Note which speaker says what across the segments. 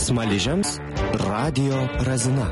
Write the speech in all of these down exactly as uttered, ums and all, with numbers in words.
Speaker 1: Smaližiams Radio Razina.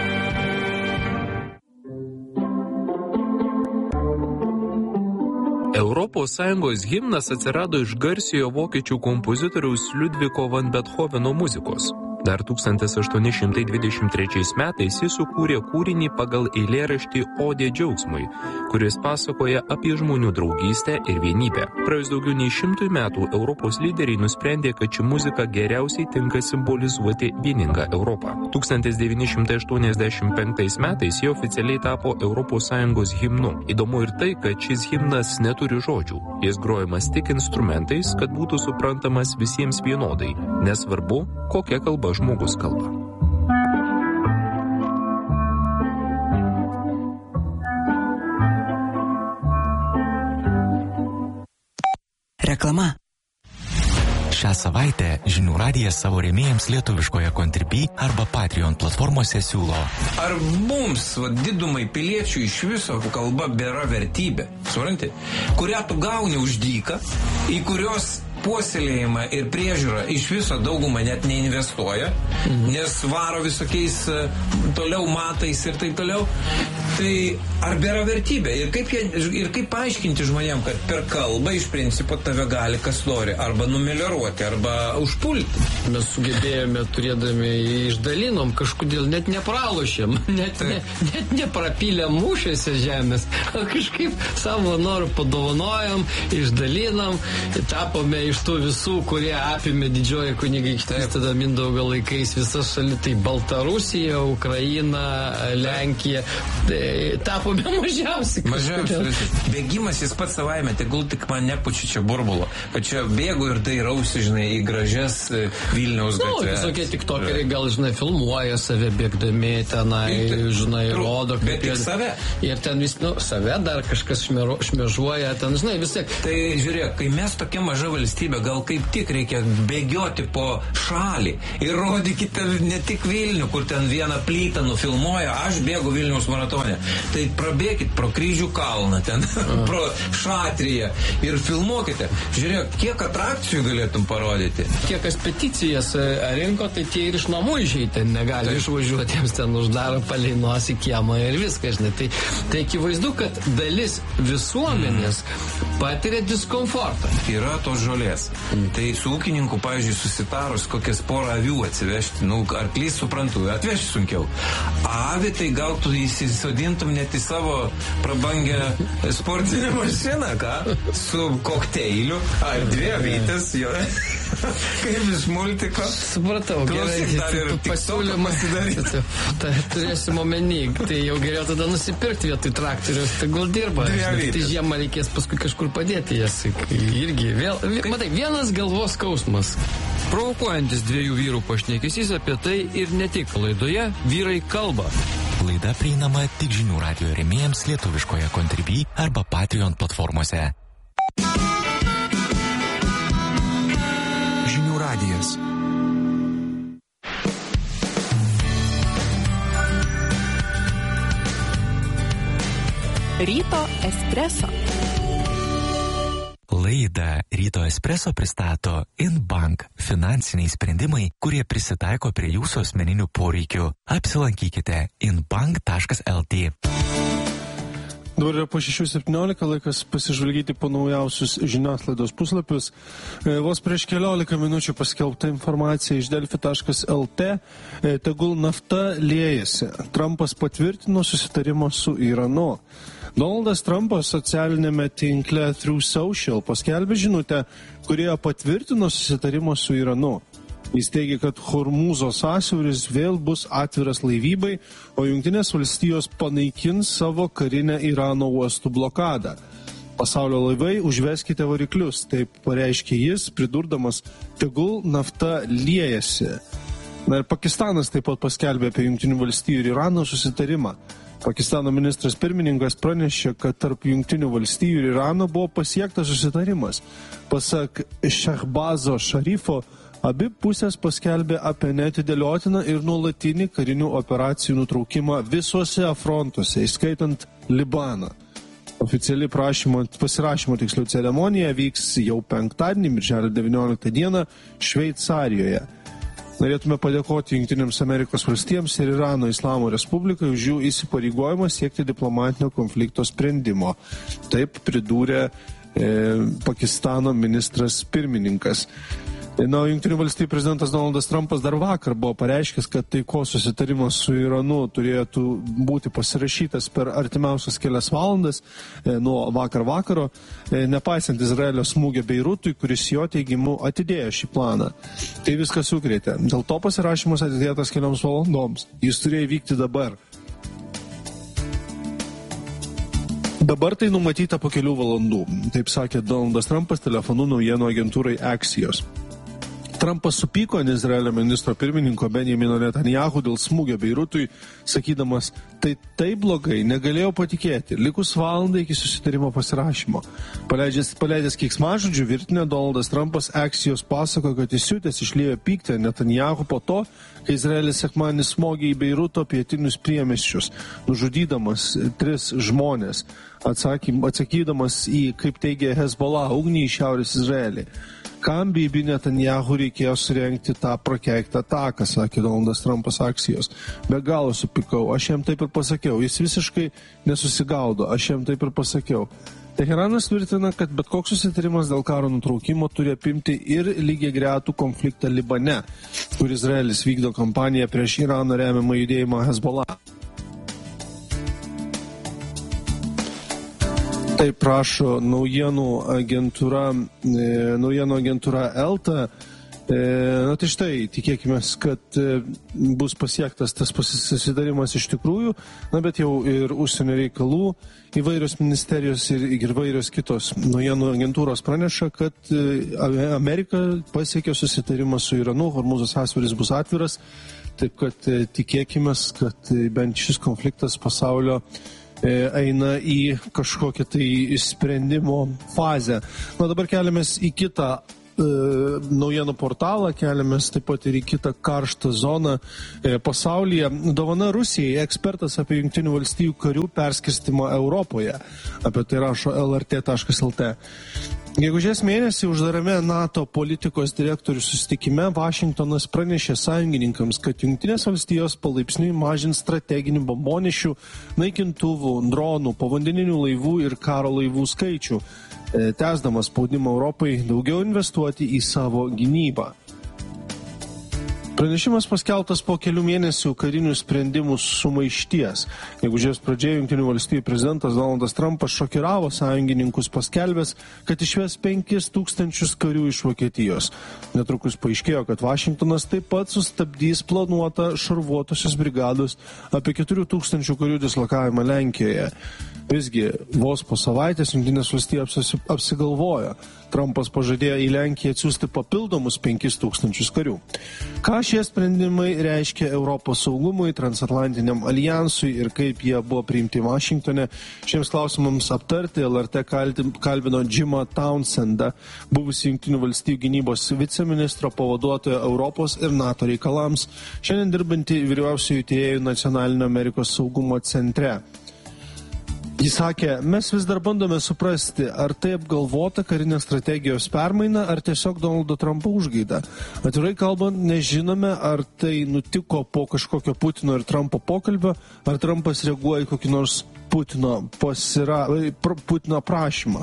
Speaker 2: Europos Sąjungos himnas atsirado iš garsiojo vokiečių kompozitoriaus Liudviko van Bethoveno muzikos. Dar tūkstantis aštuoni šimtai dvidešimt trečiais metais jis sukūrė kūrinį pagal eilėraštį Odė džiaugsmui, kuris pasakoja apie žmonių draugystę ir vienybę. Praėjus daugiau nei šimtui metų Europos lyderiai nusprendė, kad ši muzika geriausiai tinka simbolizuoti vieningą Europą. tūkstantis devyni šimtai aštuoniasdešimt penktais metais jie oficialiai tapo Europos Sąjungos himnu. Įdomu ir tai, kad šis himnas neturi žodžių. Jis grojamas tik instrumentais, kad būtų suprantamas visiems vienodai, nesvarbu, kokia kalba žmogus kalba.
Speaker 3: Reklama.
Speaker 4: Šią savaitę Žinių radijas savo rėmėjams lietuviškoje Contribui arba Patreon platformose siūlo.
Speaker 5: Ar mums, va, didumai piliečių, iš viso kalba bėra vertybė, supranti, kurią tu gauni už dyką, į kurios puoselėjimą ir priežiūrą iš viso daugumą net neinvestuoja, mhm. nes varo visokiais toliau matais ir taip toliau. Tai ar bėra vertybė? Ir kaip, jie, ir kaip paaiškinti žmonėm, kad per kalbą iš principo tave gali kas nori arba numelioruoti, arba užpulti?
Speaker 6: Mes sugebėjome, turėdami išdalinom, kažkodėl net nepralošėm, net, ne, net neprapylėm mūšiuose žemės, o kažkaip savo norų padovanojom, išdalinam, tapome iš tų visų, kurie apėmė didžioji kunigaikštystė tada Mindaugo laikais visas šalis, tai Baltarusija, Ukraina, Lenkija, tai tapome mažiausiai.
Speaker 5: Mažiausiai. Bėgimas jis pats savaime, tegul tik man nepučia čia burbulo, kad čia bėgu ir dairausi, žinai, į gražias Vilniaus gatves.
Speaker 6: Nu, visokie tiktokeriai gal, žinai, filmuoja save bėgdami tenai, žinai, rodo.
Speaker 5: Bet tik save.
Speaker 6: Ir ten vis, nu, save dar kažkas šmero, šmežuoja, ten, žinai, vis tiek.
Speaker 5: Tai žiūrėk, kai mes tokia maža valstybė, gal kaip tik reikia bėgioti po šalį ir rodykite ne tik Vilnių, kur ten vieną plytą nufilmuoja, aš bėgu Vilniaus maratone. Tai prabėkit pro Kryžių kalną, ten, pro Šatriją ir filmuokite. Žiūrėk, kiek atrakcijų galėtum parodyti.
Speaker 6: Kiek kas peticijas rinko, tai tie ir iš namų išeiti negali tai išvažiuoti, jiems ten uždaro palei nosį kiemą ir viskas. Žinai. Tai, tai akivaizdu, kad dalis visuomenės mm. patiria diskomfortą.
Speaker 5: Yra tos žolės. Mm. Tai su ūkininku, pavyzdžiui, susitarus kokias porą avių atsivežti, nu, arklys suprantu, atvežti sunkiau. Avi tai gal tu įsisodintum net į savo prabangę sportinę mašiną, ką? Su kokteiliu, ar dvi avytės, jo. Kaip iš multiko.
Speaker 6: Supratau, gerai, tai pasiūlymas turėsim omeny, tai jau geriau tada nusipirkti vietoj traktorius, tai gal dirba. Tai žiemą reikės paskui kažkur padėti jas. Irgi, vėl, matai, vienas galvos skausmas.
Speaker 2: Provokuojantis dviejų vyrų pašnekesys apie tai ir ne tik laidoje Vyrai kalba.
Speaker 4: Laida prieinama tik Žinių radijo rėmėjams lietuviškoje Contribui arba Patreon platformose. Žinių radijas.
Speaker 3: Ryto espreso.
Speaker 4: Laidą Ryto espreso pristato InBank – finansiniai sprendimai, kurie prisitaiko prie jūsų asmeninių poreikių. Apsilankykite inbank taškas lt.
Speaker 7: Dabar yra po šešių septyniolika, laikas pasižvalgyti po naujausius žiniasklaidos puslapius. Vos prieš keliolika minučių paskelbta informacija iš delfi taškas lt. Tegul nafta liejasi. Trumpas patvirtino susitarimą su Iranu. Donaldas Trumpas socialinėme tinkle Through Social paskelbė žinutę, kurie patvirtino susitarimą su Iranu. Jis teigia, kad Hormūzo sąsiauris vėl bus atviras laivybai, o Jungtinės valstijos panaikins savo karinę Irano uostų blokadą. Pasaulio laivai, užveskite variklius, taip pareiškė jis, pridurdamas, tegul nafta liejasi. Na ir Pakistanas taip pat paskelbė apie Jungtinių valstijų ir Irano susitarimą. Pakistano ministras pirmininkas pranešė, kad tarp Jungtinių valstijų ir Irano buvo pasiektas susitarimas. Pasak Šehbazo Šarifo, abi pusės paskelbė apie neatidėliotiną ir nuolatinį karinių operacijų nutraukimą visuose frontuose, įskaitant Libaną. Oficiali prašymo, pasirašymo tiksliau ceremonija vyks jau penktadienį, birželio devynioliktą dieną, Šveicarijoje. Norėtume padėkoti Jungtinėms Amerikos valstijoms ir Irano Islamo Respublikai už jų įsipareigojimą siekti diplomatinio konflikto sprendimo. Taip pridūrė e, Pakistano ministras pirmininkas. Na, Jungtinių valstijų prezidentas Donaldas Trumpas dar vakar buvo pareiškęs, kad taikos susitarimas su Iranu turėtų būti pasirašytas per artimiausias kelias valandas e, nuo vakar vakaro, e, nepaisant Izraelio smūgio Beirutui, kuris jo teigimu atidėjo šį planą. Tai viskas sukrėtė. Dėl to pasirašymas atidėtas kelioms valandoms. Jis turėjo vykti dabar. Dabar tai numatyta po kelių valandų, taip sakė Donaldas Trumpas telefonu naujienų agentūrai Axios. Trumpas supyko ant Izraelio ministro pirmininko Benjamino Netanyahu dėl smūgio Beirutui, sakydamas, tai taip blogai, negalėjau patikėti, likus valandai iki susitarimo pasirašymo. Paleidęs, paleidęs keiksmažodžių virtinę, Donaldas Trumpas Axios pasako, kad įsiutęs išliejo pyktį ant Netanyahu po to, kai Izraelis sekmadienį smogė į Beiruto pietinius priemiesčius, nužudydamas tris žmonės, atsakym, atsakydamas į, kaip teigia Hezbollah, ugnį į šiaurės Izraelį. Kam Bibi Netanyahu reikėjo surengti tą prakeiktą ataką, sakė Donaldas Trumpas Axios. Be galo supykau, aš jam taip ir pasakiau, jis visiškai nesusigaudo, aš jam taip ir pasakiau. Teheranas tvirtina, kad bet koks susitarimas dėl karo nutraukimo turi apimti ir lygiai gretų konfliktą Libane, kur Izraelis vykdo kampaniją prieš Irano remiamą judėjimą Hezbollah. Tai prašo naujienų agentūra, e, naujienų agentūra Elta. E, na tai štai, tikėkime, kad e, bus pasiektas tas susidarimas iš tikrųjų, na bet jau ir užsienio reikalų įvairios ministerijos ir, ir įvairios kitos naujienų agentūros praneša, kad e, Amerika pasiekė susitarimą su Iranu, Hormūzo sąsiauris bus atviras, taip kad e, tikėkime, kad e, bent šis konfliktas pasaulio eina į kažkokią tai sprendimo fazę. Na dabar keliamės į kitą e, naujienų portalą, keliamės taip pat ir į kitą karštą zoną e, pasaulyje. Dovana Rusijai, ekspertas apie Jungtinių valstijų karių perskirstimą Europoje. Apie tai rašo L R T taškas L T. Gegužės mėnesį uždarame NATO politikos direktorių susitikime Vašingtonas pranešė sąjungininkams, kad Jungtinės valstijos palaipsniui mažins strateginių bombonešių, naikintuvų, dronų, povandeninių laivų ir karo laivų skaičių, tęsdamas spaudimą Europai daugiau investuoti į savo gynybą. Pranešimas paskelbtas po kelių mėnesių karinių sprendimų sumaišties. Gegužės pradžioje Jungtinių valstijų prezidentas Donaldas Trumpas šokiravo sąjungininkus paskelbęs, kad išves penkis tūkstančius karių iš Vokietijos. Netrukus paaiškėjo, kad Vašingtonas taip pat sustabdys planuotą šarvuotosios brigados apie keturių tūkstančių karių dislokavimą Lenkijoje. Visgi, vos po savaitės Jungtinės valstijos apsigalvojo. Trumpas pažadėjo į Lenkiją atsiųsti papildomus penkis tūkstančius karių. Ką šie sprendimai reiškia Europos saugumui, transatlantiniam alijansui ir kaip jie buvo priimti Vašingtone, šiems klausimams aptarti L R T kalbino Jimą Townsendą, buvusį Jungtinių valstijų gynybos viceministro pavaduotojo Europos ir NATO reikalams, šiandien dirbantį vyriausiųjų tyrėjų Nacionalinio Amerikos saugumo centre. Jis sakė, mes vis dar bandome suprasti, ar tai apgalvota karinės strategijos permaina, ar tiesiog Donaldo Trumpo užgaida. Atvirai kalbant, nežinome, ar tai nutiko po kažkokio Putino ir Trumpo pokalbio, ar Trumpas reaguoja į kokį nors Putino, pasira, Putino prašymą.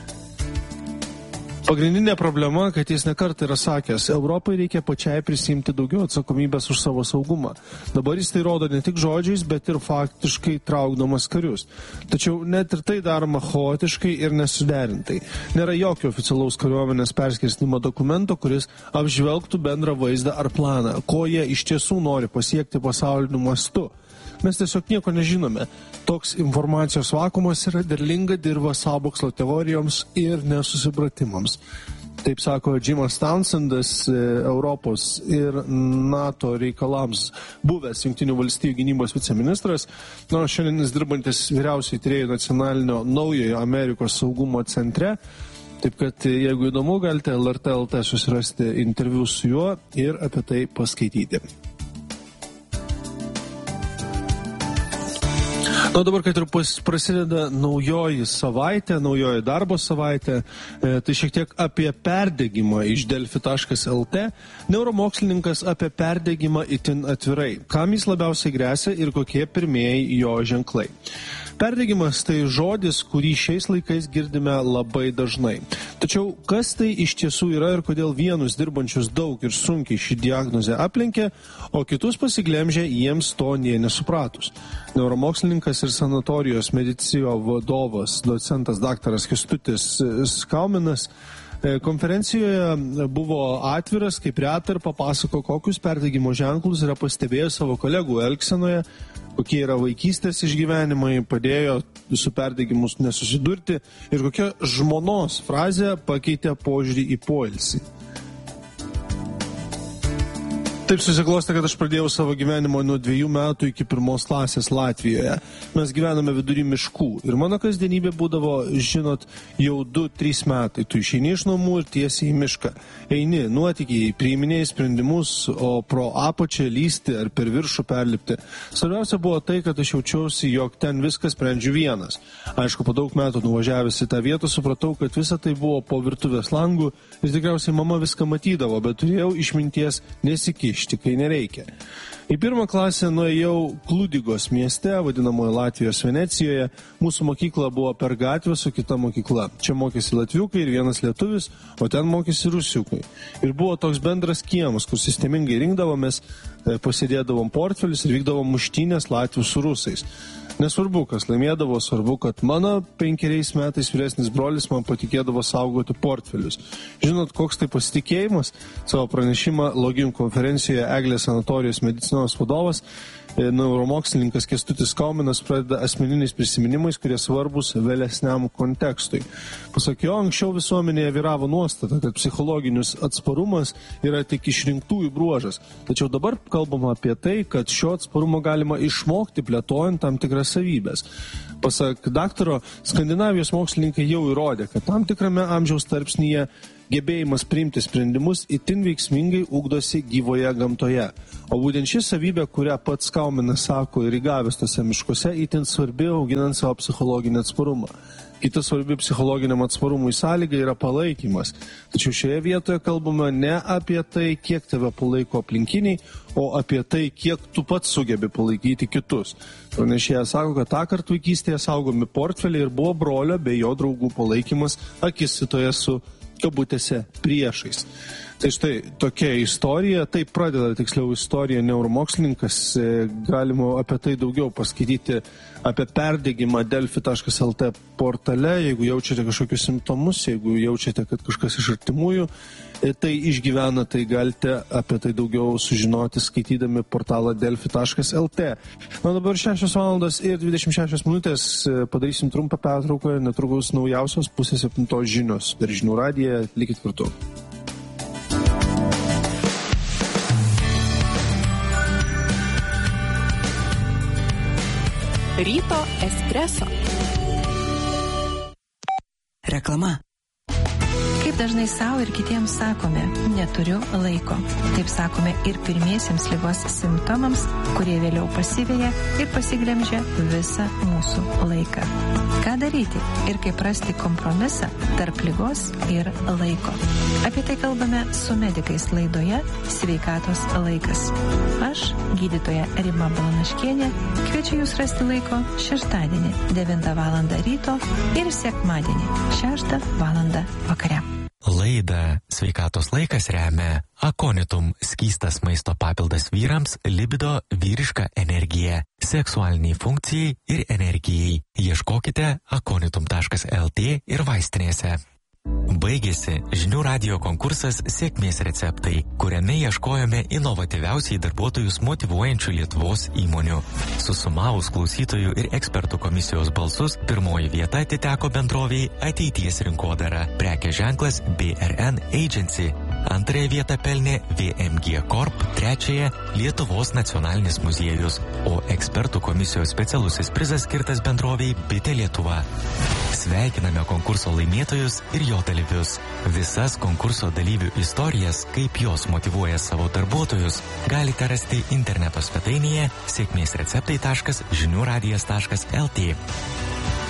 Speaker 7: Pagrindinė problema, kad jis nekart yra sakęs, Europai reikia pačiai prisimti daugiau atsakomybės už savo saugumą. Dabar jis tai rodo ne tik žodžiais, bet ir faktiškai traukdamas karius. Tačiau net ir tai daroma chaotiškai ir nesuderintai. Nėra jokio oficialaus kariuomenės perskirstimo dokumento, kuris apžvelgtų bendrą vaizdą ar planą, ko jie iš tiesų nori pasiekti pasauliniu mastu. Mes tiesiog nieko nežinome. Toks informacijos vakuumas yra derlinga dirva sąmokslo teorijoms ir nesusipratimams. Taip sako Jimas Townsendas, Europos ir NATO reikalams buvęs Jungtinių valstijų gynybos viceministras. Na, šiandien jis dirbantis vyriausiai tyrėjų nacionalinio naujojo Amerikos saugumo centre. Taip kad, jeigu įdomu, galite L R T L T susirasti interviu su juo ir apie tai paskaityti. Na dabar, kad ir prasideda naujoji savaitė, naujoji darbo savaitė, e, tai šiek tiek apie perdegimą iš delfi taškas lt. Neuromokslininkas apie perdegimą itin atvirai. Kam jis labiausiai gresia ir kokie pirmieji jo ženklai. Perdegimas tai žodis, kurį šiais laikais girdime labai dažnai. Tačiau kas tai iš tiesų yra ir kodėl vienus dirbančius daug ir sunkiai šį diagnozę aplenkė, o kitus pasiglemžė jiems to nė nesupratus. Neuromokslininkas ir sanatorijos medicijo vadovas, docentas daktaras Kęstutis Skauminas konferencijoje buvo atviras, kaip reta, ir papasako, kokius perdegimo ženklus yra pastebėjęs savo kolegų elgsenoje, kokie yra vaikystės išgyvenimai, padėjo su perdegimus nesusidurti ir kokia žmonos frazė pakeitė požiūrį į poilsį. Taip susiklostė, kad aš pradėjau savo gyvenimą nuo dviejų metų iki pirmos klasės Latvijoje. Mes gyvename vidury miškų ir mano kasdienybė būdavo, žinot, jau du trys metai. Tu išeini iš namų ir tiesiai į mišką. Eini, nuotykiai, priiminėjai sprendimus, o pro apačią lysti ar per viršų perlipti. Svarbiausia buvo tai, kad aš jaučiausi, jog ten viskas sprendžiu vienas. Aišku, po daug metų nuvažiavęs į tą vietą supratau, kad visa tai buvo po virtuvės langų ir tikriausiai mama viską matydavo, bet turėjau išminties nesikišti, kai nereikia. Į pirmą klasę nuėjau Klūdigos mieste, vadinamoje Latvijos Venecijoje. Mūsų mokykla buvo per gatvę su kita mokykla. Čia mokėsi latviukai ir vienas lietuvis, o ten mokėsi rusiukai. Ir buvo toks bendras kiemas, kur sistemingai rinkdavomės, pasėdėdavom portfelius ir vykdavom muštynės latvių su rusais. Nesvarbu, kas laimėdavo, svarbu, kad mano penkeriais metais vyresnis brolis man patikėdavo saugoti portfelius. Žinot, koks tai pasitikėjimas? Savo pranešimą Login konferencijoje Eglės sanatorijos medicinos vadovas, neuromokslininkas Kęstutis Skauminas pradeda asmeniniais prisiminimais, kurie svarbus vėlesniam kontekstui. Pasak jo, anksčiau visuomenėje vyravo nuostata, kad psichologinis atsparumas yra tik išrinktųjų bruožas. Tačiau dabar kalbama apie tai, kad šio atsparumo galima išmokti plėtojant tam tikras savybės. Pasak daktaro, Skandinavijos mokslininkai jau įrodė, kad tam tikrame amžiaus tarpsnyje gebėjimas priimti sprendimus itin veiksmingai ugdosi gyvoje gamtoje. O būtent ši savybė, kurią pats Skauminas sako ir įgavęs tose miškuose, itin svarbi auginant savo psichologinį atsparumą. Kita svarbi psichologiniam atsparumui sąlyga yra palaikymas. Tačiau šioje vietoje kalbame ne apie tai, kiek tave palaiko aplinkiniai, o apie tai, kiek tu pats sugebi palaikyti kitus. Pranešėjas sako, kad tąkart vaikystėje saugomi portfeliai ir buvo brolio bei jo draugų palaikymas akistatoje su kabutėse priešais. Tai štai tokia istorija, tai pradeda tiksliau istorija neuromokslininkas, galima apie tai daugiau paskaityti apie perdegimą delfi taškas lt portale, jeigu jaučiate kažkokius simptomus, jeigu jaučiate, kad kažkas iš artimųjų tai išgyvena, tai galite apie tai daugiau sužinoti skaitydami portalą delfi taškas lt. Na dabar šešios valandos ir dvidešimt šešios minutės, padarysim trumpą pertrauką, netrukus naujausios pusės septintos žinios per žinių radiją, likit kartu.
Speaker 3: Ryto espreso. Reklama.
Speaker 8: Kaip dažnai savo ir kitiems sakome, neturiu laiko. Taip sakome ir pirmiesiems ligos simptomams, kurie vėliau pasiveja ir pasiglemžia visą mūsų laiką. Ką daryti ir kaip rasti kompromisą tarp ligos ir laiko? Apie tai kalbame su medikais laidoje Sveikatos laikas. Aš, gydytoja Rima Balanaškienė, kviečiu jūs rasti laiko šeštadienį devintą valandą ryto ir sekmadienį šeštą valandą vakare.
Speaker 4: Laidą Sveikatos laikas remia Akonitum skystas maisto papildas vyrams, libido, vyriška energija, seksualiniai funkcijai ir energijai. Ieškokite akonitum taškas lt ir vaistinėse. Baigėsi žinių radijo konkursas Sėkmės receptai, kuriame ieškojome inovatyviausiai darbuotojus motyvuojančių Lietuvos įmonių. Susumavus klausytojų ir ekspertų komisijos balsus, pirmoji vieta atiteko bendroviai Ateities rinkodara, prekės ženklas B R N Agency. Antrąją vietą pelnė V M G Corp, trečiąją Lietuvos nacionalinis muziejus, o ekspertų komisijos specialusis prizas skirtas bendroviai Bitė Lietuva. Sveikiname konkurso laimėtojus ir jo dalyvius. Visas konkurso dalyvių istorijas, kaip jos motyvuoja savo darbuotojus, galite rasti interneto svetainėje sėkmės receptai taškas žinių radijas taškas el tė.